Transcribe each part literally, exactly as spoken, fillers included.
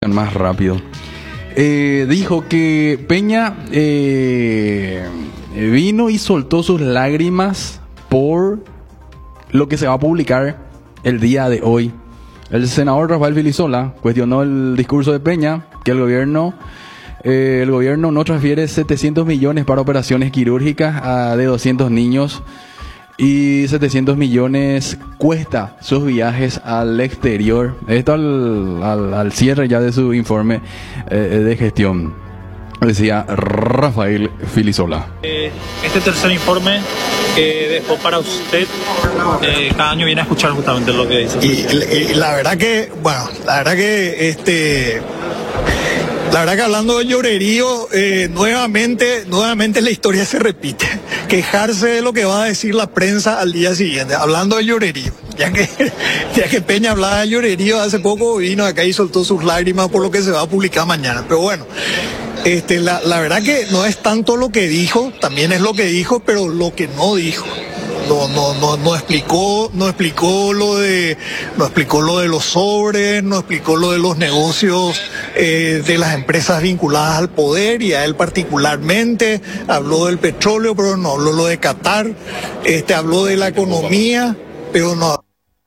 vayan más rápido. Eh, dijo que Peña eh, vino y soltó sus lágrimas por lo que se va a publicar el día de hoy. El senador Rafael Filisola cuestionó el discurso de Peña, que el gobierno eh, el gobierno no transfiere setecientos millones para operaciones quirúrgicas a de doscientos niños y setecientos millones cuesta sus viajes al exterior. Esto al, al, al cierre ya de su informe eh, de gestión, decía Rafael Filisola. Eh, este tercer informe que dejó para usted, eh, cada año viene a escuchar justamente lo que dice. Y, y la verdad que, bueno, la verdad que este... La verdad que hablando de llorerío, eh, nuevamente, nuevamente la historia se repite. Quejarse de lo que va a decir la prensa al día siguiente, hablando de llorerío. Ya que, ya que Peña hablaba de llorerío, hace poco vino acá y soltó sus lágrimas por lo que se va a publicar mañana. Pero bueno, este, la, la verdad que no es tanto lo que dijo, también es lo que dijo, pero lo que no dijo. No, no, no, no explicó, no explicó lo de, no explicó lo de los sobres, no explicó lo de los negocios eh, de las empresas vinculadas al poder y a él particularmente. Habló del petróleo, pero no habló lo de Qatar. Este, habló de la economía, pero no.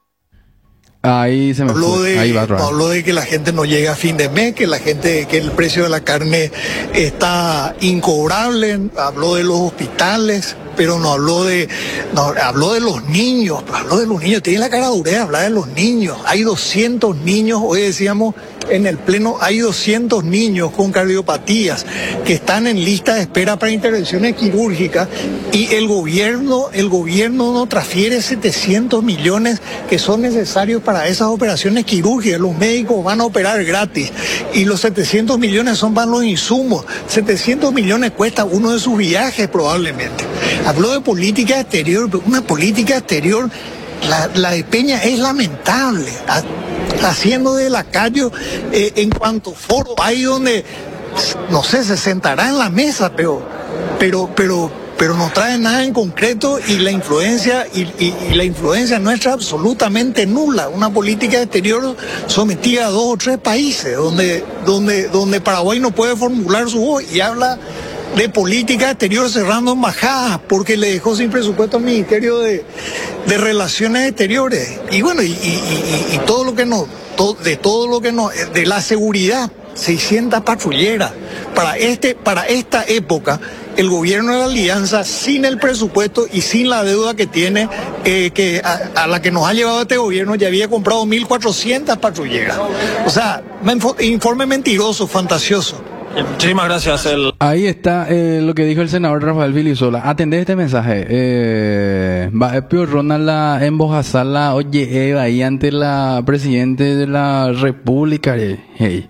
Ahí se me habló fue. de, Ahí va, no habló de que la gente no llega a fin de mes, que la gente, que el precio de la carne está incobrable. Habló de los hospitales, pero no habló de, no, habló de los niños, habló de los niños, tiene la cara dura de hablar de los niños. Hay doscientos niños, hoy decíamos en el pleno, hay doscientos niños con cardiopatías que están en lista de espera para intervenciones quirúrgicas y el gobierno, el gobierno no transfiere setecientos millones que son necesarios para esas operaciones quirúrgicas. Los médicos van a operar gratis y los setecientos millones son para los insumos. setecientos millones cuesta uno de sus viajes probablemente. Habló de política exterior, pero una política exterior, la, la de Peña es lamentable, haciendo de lacayo eh, en cuanto foro, ahí donde, no sé, se sentará en la mesa, pero, pero, pero, pero no trae nada en concreto y la influencia, y, y, y la influencia nuestra absolutamente nula, una política exterior sometida a dos o tres países, donde, donde, donde Paraguay no puede formular su voz y habla de política exterior cerrando embajadas porque le dejó sin presupuesto al Ministerio de, de Relaciones Exteriores. Y bueno, y, y, y, y todo lo que no, todo, de todo lo que no, de la seguridad, seiscientas patrulleras. Para, este, para esta época, el gobierno de la Alianza, sin el presupuesto y sin la deuda que tiene, eh, que a, a la que nos ha llevado este gobierno, ya había comprado mil cuatrocientas patrulleras. O sea, informe mentiroso, fantasioso. Muchísimas gracias. El... Ahí está eh, lo que dijo el senador Rafael Filisola. Atendé este mensaje. Eh, va a piorrona la embojazala, oye, Eva, ahí ante la presidente de la República. Eh, hey.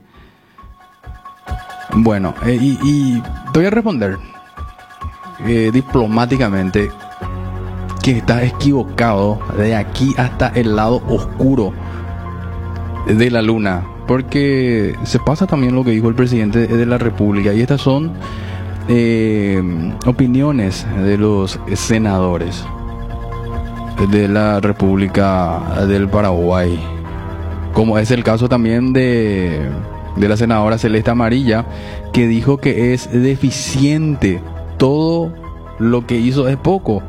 Bueno, eh, y, y te voy a responder eh, diplomáticamente que está equivocado de aquí hasta el lado oscuro de la luna. Porque se pasa también lo que dijo el presidente de la República. Y estas son eh, opiniones de los senadores de la República del Paraguay. Como es el caso también de, de la senadora Celeste Amarilla, que dijo que es deficiente. Todo lo que hizo es poco.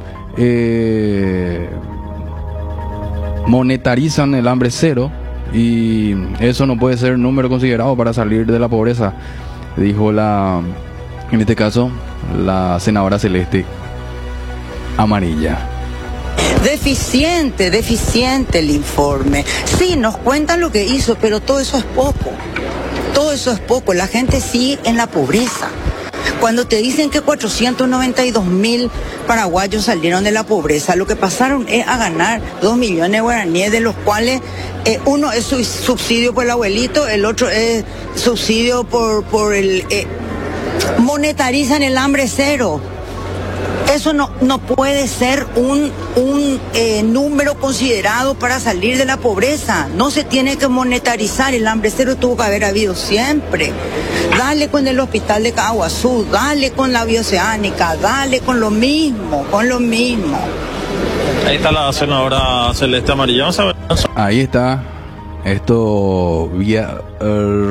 Eh, monetarizan el hambre cero. Y eso no puede ser un número considerado para salir de la pobreza, dijo la, en este caso, la senadora Celeste Amarilla. Deficiente, deficiente el informe. Sí, nos cuentan lo que hizo, pero todo eso es poco. Todo eso es poco. La gente sigue en la pobreza. Cuando te dicen que cuatrocientos noventa y dos mil paraguayos salieron de la pobreza, lo que pasaron es a ganar dos millones de guaraníes, de los cuales eh, uno es subsidio por el abuelito, el otro es subsidio por, por el... Eh, monetarizan el hambre cero. Eso no, no puede ser un, un eh, número considerado para salir de la pobreza. No se tiene que monetarizar. El hambre cero tuvo que haber habido siempre. Dale con el hospital de Caguazú, dale con la bioceánica, dale con lo mismo, con lo mismo. Ahí está la senadora Celeste Amarilla. Vamos a ver. Ahí está. Esto vía... Uh,